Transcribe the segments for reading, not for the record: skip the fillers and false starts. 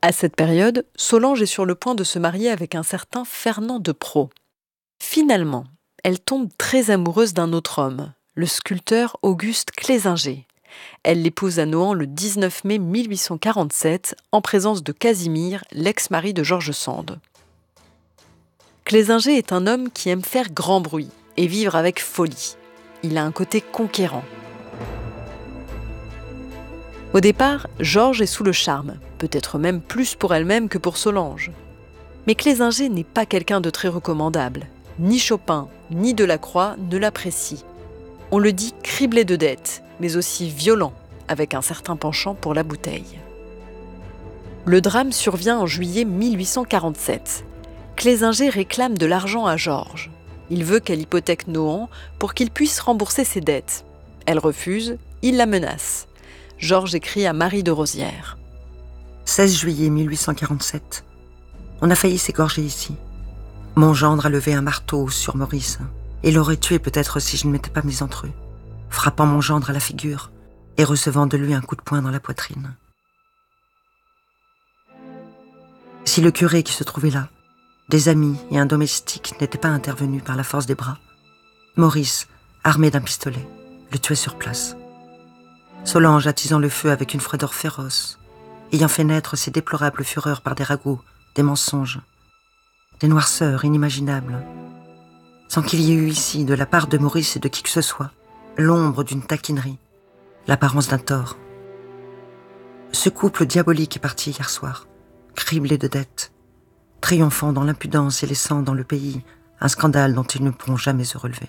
À cette période, Solange est sur le point de se marier avec un certain Fernand de Prault. Finalement, elle tombe très amoureuse d'un autre homme, le sculpteur Auguste Clésinger. Elle l'épouse à Nohant le 19 mai 1847, en présence de Casimir, l'ex-mari de George Sand. Clésinger est un homme qui aime faire grand bruit et vivre avec folie. Il a un côté conquérant. Au départ, Georges est sous le charme, peut-être même plus pour elle-même que pour Solange. Mais Clésinger n'est pas quelqu'un de très recommandable. Ni Chopin, ni Delacroix ne l'apprécient. On le dit criblé de dettes, mais aussi violent, avec un certain penchant pour la bouteille. Le drame survient en juillet 1847. Clésinger réclame de l'argent à Georges. Il veut qu'elle hypothèque Nohant pour qu'il puisse rembourser ses dettes. Elle refuse, il la menace. Georges écrit à Marie de Rosières. 16 juillet 1847. On a failli s'égorger ici. Mon gendre a levé un marteau sur Maurice et l'aurait tué peut-être si je ne m'étais pas mise entre eux, frappant mon gendre à la figure et recevant de lui un coup de poing dans la poitrine. Si le curé qui se trouvait là, des amis et un domestique n'étaient pas intervenus par la force des bras, Maurice, armé d'un pistolet, le tuait sur place. Solange attisant le feu avec une froideur féroce, ayant fait naître ces déplorables fureurs par des ragots, des mensonges, des noirceurs inimaginables, sans qu'il y ait eu ici, de la part de Maurice et de qui que ce soit, l'ombre d'une taquinerie, l'apparence d'un tort. Ce couple diabolique est parti hier soir, criblé de dettes, triomphant dans l'impudence et laissant dans le pays un scandale dont ils ne pourront jamais se relever.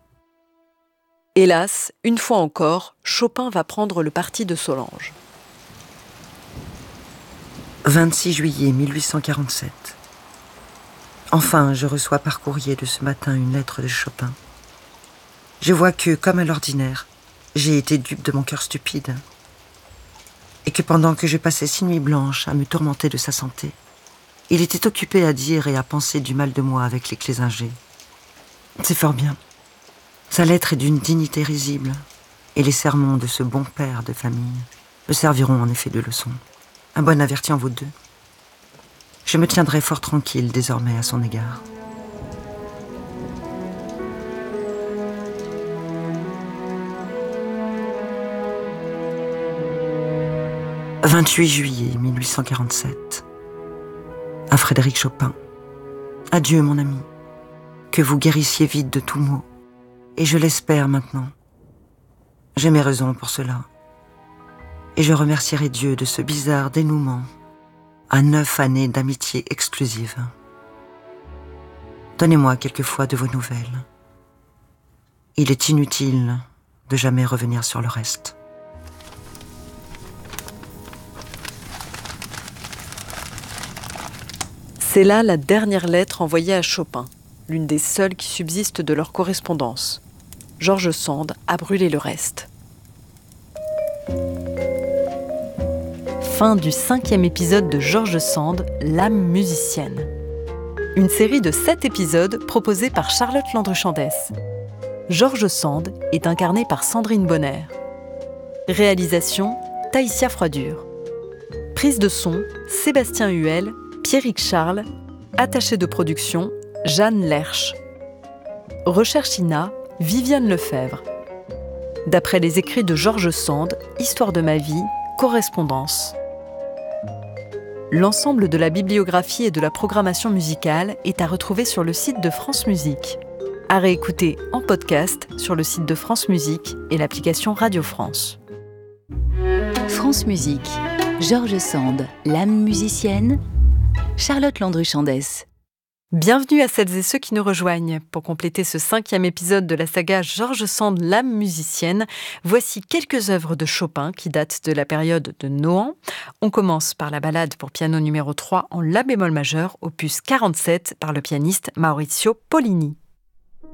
Hélas, une fois encore, Chopin va prendre le parti de Solange. 26 juillet 1847. Enfin, je reçois par courrier de ce matin une lettre de Chopin. Je vois que, comme à l'ordinaire, j'ai été dupe de mon cœur stupide, et que pendant que je passais 6 nuits blanches à me tourmenter de sa santé, il était occupé à dire et à penser du mal de moi avec les Clésinger. C'est fort bien. Sa lettre est d'une dignité risible, et les sermons de ce bon père de famille me serviront en effet de leçon. Un bon averti en vaut deux. Je me tiendrai fort tranquille désormais à son égard. « 28 juillet 1847. À Frédéric Chopin. Adieu, mon ami. Que vous guérissiez vite de tout maux. Et je l'espère maintenant. J'ai mes raisons pour cela. Et je remercierai Dieu de ce bizarre dénouement à 9 années d'amitié exclusive. Donnez-moi quelquefois de vos nouvelles. Il est inutile de jamais revenir sur le reste. C'est là la dernière lettre envoyée à Chopin, l'une des seules qui subsistent de leur correspondance. George Sand a brûlé le reste. Fin du 5e épisode de George Sand, l'âme musicienne. Une série de 7 épisodes proposés par Charlotte Landru-Chandès. George Sand est incarné par Sandrine Bonner. Réalisation, Taïsia Froidure. Prise de son, Sébastien Huel, Pierrick Charles. Attaché de production, Jeanne Lerche. Recherche INA, Viviane Lefebvre. D'après les écrits de George Sand, Histoire de ma vie, correspondance. L'ensemble de la bibliographie et de la programmation musicale est à retrouver sur le site de France Musique. À réécouter en podcast sur le site de France Musique et l'application Radio France. France Musique, George Sand, l'âme musicienne, Charlotte Landru-Chandès. Bienvenue à celles et ceux qui nous rejoignent. Pour compléter ce 5e épisode de la saga George Sand, l'âme musicienne, voici quelques œuvres de Chopin qui datent de la période de Nohant. On commence par la ballade pour piano numéro 3 en la bémol majeur, opus 47 par le pianiste Maurizio Pollini.